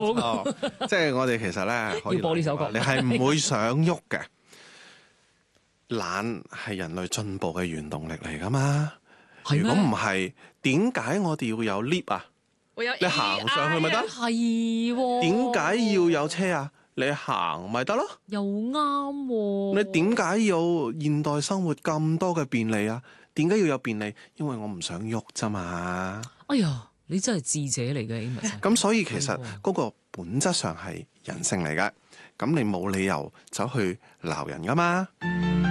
即係我哋其實咧可以要播呢首歌你係唔會想喐嘅。懶係人類進步嘅原動力嚟噶嘛？如果唔係，點解我哋要有 lift 啊？你行上去咪得？ 係喎。 點解要有車啊？你行咪得咯？ 又啱喎。 你點解要現代生活咁多嘅便利啊？點解要有便利？因為我唔想喐咋嘛。 哎呀，你真係智者嚟嘅 Amos。 咁所以其實嗰個本質上係人性嚟嘅。咁你冇理由走去鬧人噶嘛。